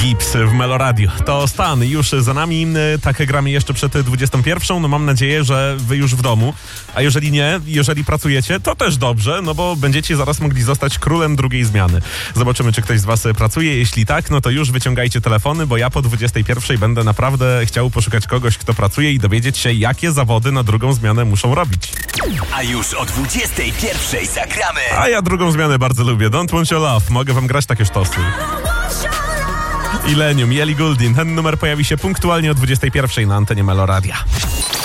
Gibbs w Meloradiu. To stan już za nami, tak gramy jeszcze przed 21. No mam nadzieję, że wy już w domu, a jeżeli nie, jeżeli pracujecie, to też dobrze, no bo będziecie zaraz mogli zostać królem drugiej zmiany. Zobaczymy, czy ktoś z was pracuje. Jeśli tak, no to już wyciągajcie telefony, bo ja po 21. będę naprawdę chciał poszukać kogoś, kto pracuje i dowiedzieć się, jakie zawody na drugą zmianę muszą robić. A już o 21. zagramy. A ja drugą zmianę bardzo lubię. Don't Want Your Love. Mogę wam grać takie sztosy. Illenium, Ellie Goulding. Ten numer pojawi się punktualnie o 21 na antenie Meloradia.